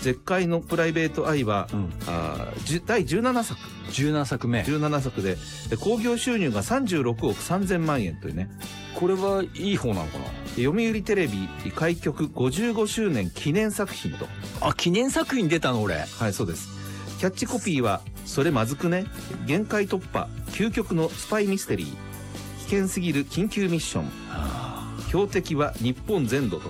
絶海のプライベート愛は、第17作。 17作目。 17作で、興行収入が36億3000万円というね。 これはいい方なのかな。 読売テレビ開局55周年記念作品と。 あ、記念作品出たの俺。 はい、そうです。キャッチコピーは、それまずくね、限界突破、究極のスパイミステリー、危険すぎる緊急ミッション、標的は日本全土という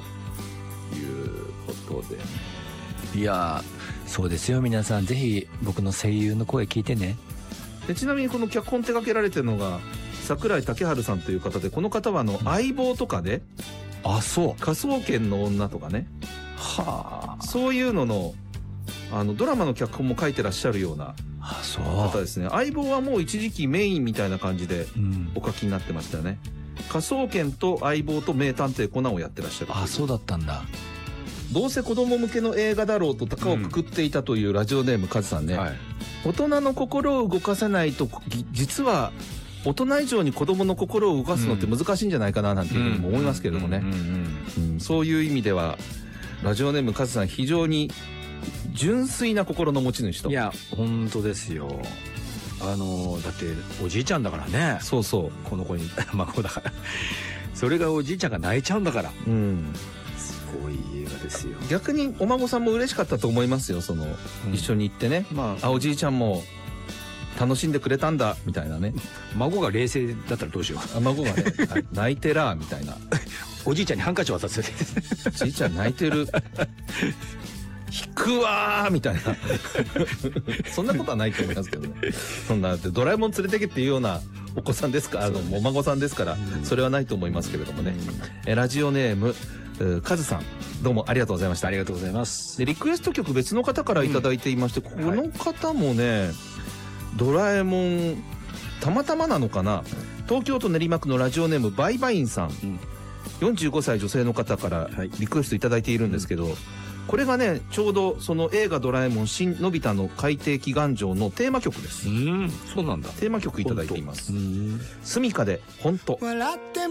ことで。 いやー、そうですよ、皆さんぜひ僕の声優の声聞いてね。 でちなみにこの脚本手掛けられてるのが櫻井武春さんという方で、この方は相棒とかで、 あ、そう、 科捜研の女とかね、 はあ、 そういうののドラマの脚本も書いてらっしゃるような方ですね。相棒はもう一時期メインみたいな感じでお書きになってましたよね。科捜研と相棒と名探偵コナンをやってらっしゃる。 あ、そうだったんだ。 どうせ子供向けの映画だろうと高をくくっていたというラジオネームカズさんね、はい、大人の心を動かせないと実は大人以上に子供の心を動かすのって難しいんじゃないかななんていうふうにも思いますけれどもね。そういう意味ではラジオネームカズさん非常に純粋な心の持ち主と。 いや本当ですよ。だっておじいちゃんだからね。 そうそう、 この子に孫だからそれがおじいちゃんが泣いちゃうんだから。すごい映画ですよ。 逆にお孫さんも嬉しかったと思いますよ。一緒に行ってね、おじいちゃんも楽しんでくれたんだみたいなね。 孫が冷静だったらどうしよう。 孫がね泣いてらみたいなおじいちゃんにハンカチ渡せておじいちゃん泣いてる引くわーみたいなそんなことはないと思いますけどね。そんなドラえもん連れてけっていうようなお子さんですか、お孫さんですから、それはないと思いますけれどもね。ラジオネームカズさん、どうもありがとうございました。 ありがとうございます。 でリクエスト曲別の方からいただいていまして、この方もね、ドラえもんたまたまなのかな、東京都練馬区のラジオネームバイバインさん、45歳女性の方からリクエストいただいているんですけど、これがねちょうどその映画ドラえもん新のび太の海底祈願城のテーマ曲です。 そうなんだ。 テーマ曲いただいています。スミカで本当。